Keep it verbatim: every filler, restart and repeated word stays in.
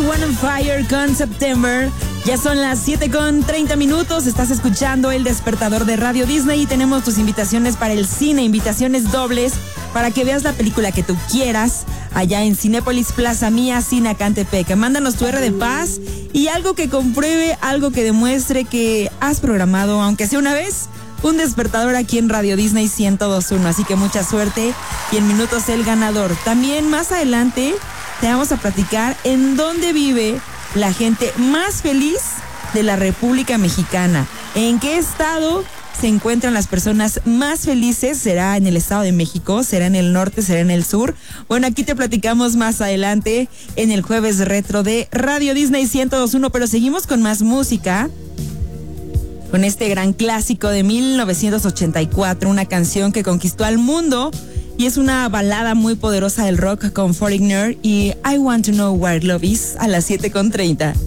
One on Fire con September. Ya son las siete con treinta minutos. Estás escuchando El Despertador de Radio Disney y tenemos tus invitaciones para el cine, invitaciones dobles para que veas la película que tú quieras allá en Cinépolis Plaza Mía, Cinacantepec. Mándanos tu R de paz y algo que compruebe, algo que demuestre que has programado, aunque sea una vez, un despertador aquí en Radio Disney ciento dos punto uno. Así que mucha suerte y en minutos el ganador. También más adelante te vamos a platicar en dónde vive la gente más feliz de la República Mexicana. ¿En qué estado se encuentran las personas más felices? ¿Será en el Estado de México? ¿Será en el norte? ¿Será en el sur? Bueno, aquí te platicamos más adelante en el Jueves Retro de Radio Disney ciento dos punto uno, pero seguimos con más música. Con este gran clásico de mil novecientos ochenta y cuatro, una canción que conquistó al mundo y es una balada muy poderosa del rock con Foreigner y I Want to Know Where Love Is a las siete con treinta.